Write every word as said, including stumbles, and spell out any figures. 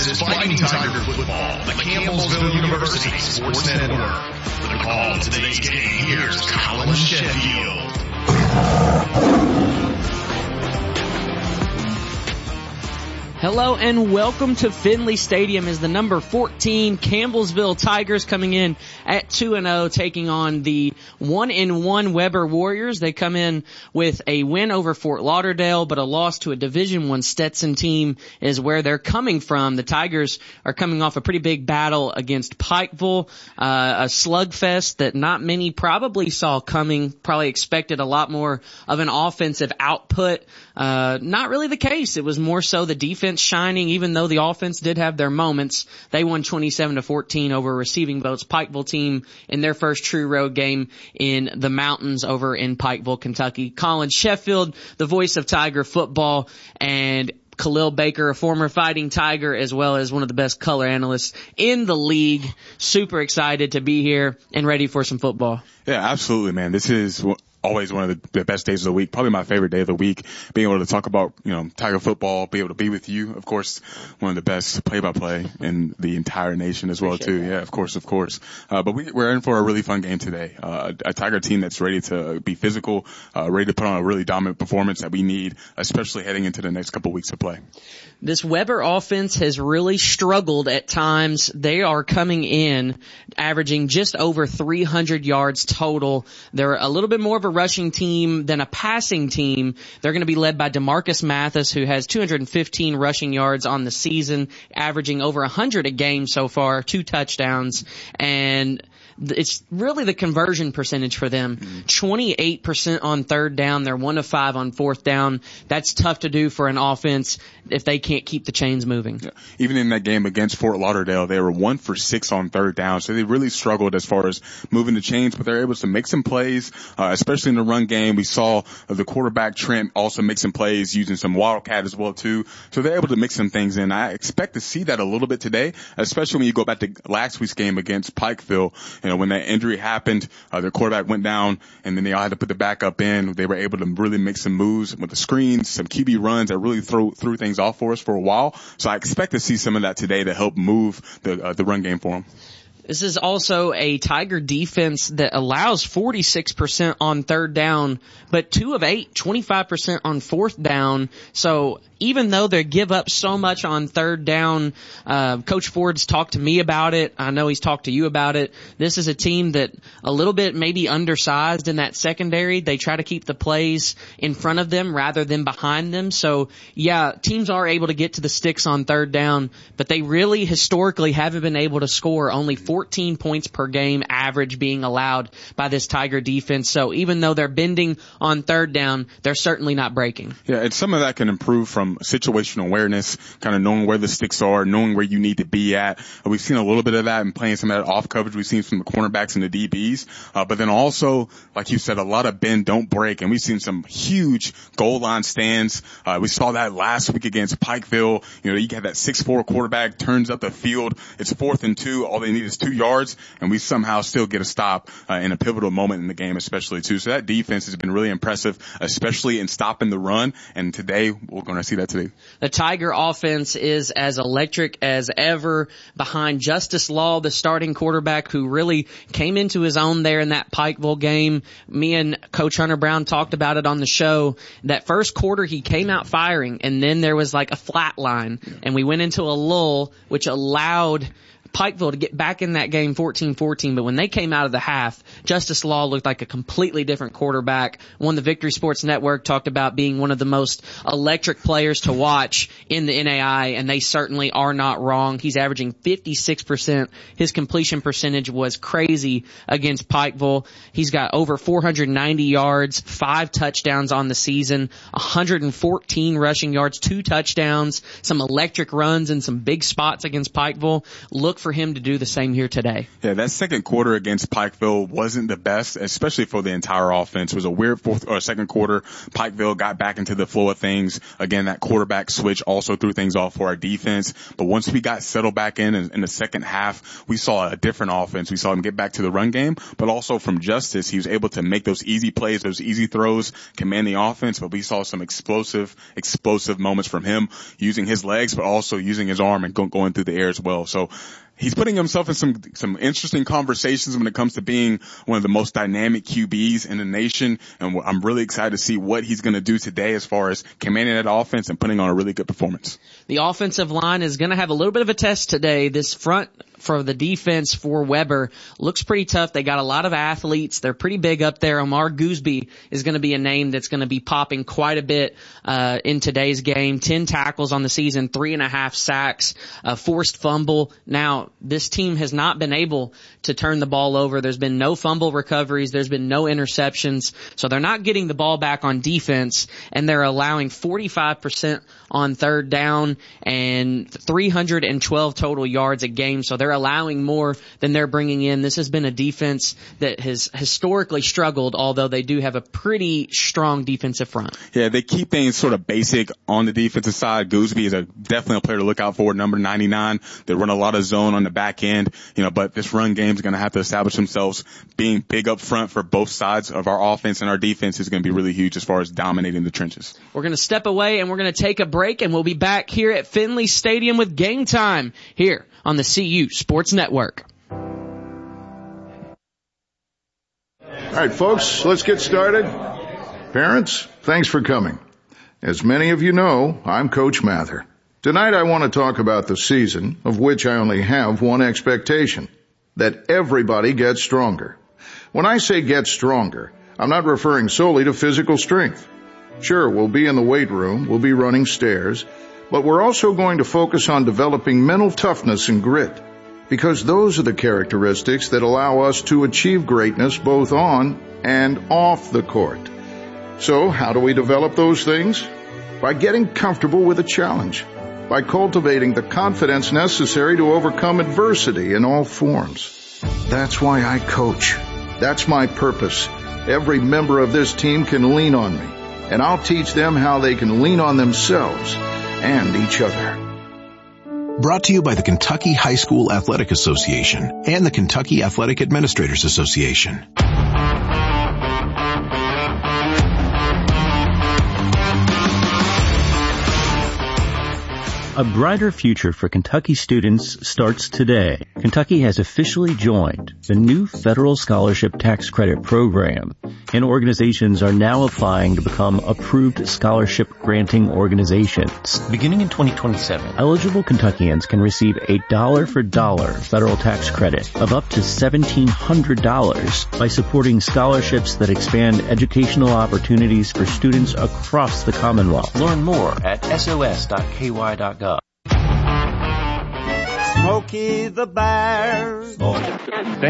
This is Fighting Tiger Football, the Campbellsville University Sports Network. For the call of today's game, here's Colin Sheffield. Hello and welcome to Finley Stadium as the number fourteen Campbellsville Tigers coming in at two and oh, taking on the one and one Weber Warriors. They come in with a win over Fort Lauderdale, but a loss to a Division One Stetson team is where they're coming from. The Tigers are coming off a pretty big battle against Pikeville, uh, a slugfest that not many probably saw coming, probably expected a lot more of an offensive output. Uh, not really the case. It was more so the defense shining, even though the offense did have their moments. They won twenty-seven to fourteen over Receiving Boat's Pikeville team in their first true road game in the mountains over in Pikeville, Kentucky. Colin Sheffield, the voice of Tiger football, and Khalil Baker, a former Fighting Tiger, as well as one of the best color analysts in the league. Super excited to be here and ready for some football. Yeah, absolutely, man. This is always one of the, the best days of the week, probably my favorite day of the week, being able to talk about, you know, Tiger football, be able to be with you, of course, one of the best play-by-play in the entire nation as well, Appreciate too. That. Yeah, of course, of course. Uh, but we, we're in for a really fun game today. Uh, a Tiger team that's ready to be physical, uh, ready to put on a really dominant performance that we need, especially heading into the next couple weeks of play. This Weber offense has really struggled at times. They are coming in averaging just over three hundred yards total. They're a little bit more of a rushing team than a passing team. They're going to be led by DeMarcus Mathis, who has two hundred fifteen rushing yards on the season, averaging over one hundred a game so far, two touchdowns, and it's really the conversion percentage for them. Mm-hmm. twenty-eight percent on third down. They're one of five on fourth down. That's tough to do for an offense if they can't keep the chains moving. Yeah. Even in that game against Fort Lauderdale, they were one for six on third down. So they really struggled as far as moving the chains, but they're able to make some plays, uh, especially in the run game. We saw uh, the quarterback Trent also make some plays using some Wildcat as well too. So they're able to mix some things in. I expect to see that a little bit today, especially when you go back to last week's game against Pikeville. You know, when that injury happened, uh, their quarterback went down, and then they all had to put the backup in. They were able to really make some moves with the screens, some Q B runs that really threw, threw things off for us for a while. So I expect to see some of that today to help move the, uh, the run game for them. This is also a Tiger defense that allows forty-six percent on third down, but two of eight, twenty-five percent on fourth down. So even though they give up so much on third down, uh, Coach Ford's talked to me about it. I know he's talked to you about it. This is a team that a little bit maybe undersized in that secondary. They try to keep the plays in front of them rather than behind them. So yeah, teams are able to get to the sticks on third down, but they really historically haven't been able to score. Only fourteen points per game average being allowed by this Tiger defense. So even though they're bending on third down, they're certainly not breaking. Yeah, and some of that can improve from situational awareness, kind of knowing where the sticks are, knowing where you need to be at. Uh, we've seen a little bit of that and playing some of that off coverage. We've seen from the cornerbacks and the D Bs. Uh, but then also, like you said, a lot of bend, don't break. And we've seen some huge goal line stands. Uh, we saw that last week against Pikeville. You know, you got that six foot four quarterback, turns up the field. It's fourth and two. All they need is two yards, and we somehow still get a stop uh, in a pivotal moment in the game, especially too. So that defense has been really impressive, especially in stopping the run. And today, we're going to see that today. The Tiger offense is as electric as ever behind Justice Law, the starting quarterback who really came into his own there in that Pikeville game. Me and Coach Hunter Brown talked about it on the show. That first quarter, he came out firing, and then there was like a flat line, yeah. and we went into a lull, which allowed Pikeville to get back in that game fourteen fourteen, but when they came out of the half, Justice Law looked like a completely different quarterback. One, the Victory Sports Network talked about being one of the most electric players to watch in the N A I, and they certainly are not wrong. He's averaging fifty-six percent. His completion percentage was crazy against Pikeville. He's got over four hundred ninety yards, five touchdowns on the season, one hundred fourteen rushing yards, two touchdowns, some electric runs and some big spots against Pikeville. Look for him to do the same here today. Yeah, that second quarter against Pikeville wasn't the best, especially for the entire offense. It was a weird fourth or second quarter. Pikeville got back into the flow of things. Again, that quarterback switch also threw things off for our defense. But once we got settled back in, in in the second half, we saw a different offense. We saw him get back to the run game, but also from Justice, he was able to make those easy plays, those easy throws, command the offense. But we saw some explosive, explosive moments from him using his legs, but also using his arm and go, going through the air as well. So he's putting himself in some some interesting conversations when it comes to being one of the most dynamic Q Bs in the nation, and I'm really excited to see what he's going to do today as far as commanding that offense and putting on a really good performance. The offensive line is going to have a little bit of a test today. This front for the defense for Weber looks pretty tough. They got a lot of athletes. They're pretty big up there. Omar Gooseby is going to be a name that's going to be popping quite a bit uh in today's game. Ten tackles on the season, three and a half sacks, a forced fumble. Now, this team has not been able to turn the ball over. There's been no fumble recoveries. There's been no interceptions. So they're not getting the ball back on defense, and they're allowing forty-five percent on third down and three hundred twelve total yards a game. So they're allowing more than they're bringing in. This has been a defense that has historically struggled, although they do have a pretty strong defensive front. Yeah, they keep things sort of basic on the defensive side. Gooseby is a definitely a player to look out for, number ninety-nine. They run a lot of zone on the back end, you know, but this run game is going to have to establish themselves. Being big up front for both sides of our offense and our defense is going to be really huge as far as dominating the trenches. We're going to step away and we're going to take a break, and we'll be back here at Finley Stadium with Game Time here on the C U Sports Network. All right, folks, let's get started. Parents, thanks for coming. As many of you know, I'm Coach Mather. Tonight I want to talk about the season, of which I only have one expectation, that everybody gets stronger. When I say get stronger, I'm not referring solely to physical strength. Sure, we'll be in the weight room, we'll be running stairs, but we're also going to focus on developing mental toughness and grit, because those are the characteristics that allow us to achieve greatness both on and off the court. So, how do we develop those things? By getting comfortable with a challenge, by cultivating the confidence necessary to overcome adversity in all forms. That's why I coach. That's my purpose. Every member of this team can lean on me, and I'll teach them how they can lean on themselves and each other. Brought to you by the Kentucky High School Athletic Association and the Kentucky Athletic Administrators Association. A brighter future for Kentucky students starts today. Kentucky has officially joined the new federal scholarship tax credit program, and organizations are now applying to become approved scholarship granting organizations. Beginning in twenty twenty-seven, eligible Kentuckians can receive a dollar for dollar federal tax credit of up to seventeen hundred dollars by supporting scholarships that expand educational opportunities for students across the Commonwealth. Learn more at S O S dot K Y dot gov. Smokey the Bear.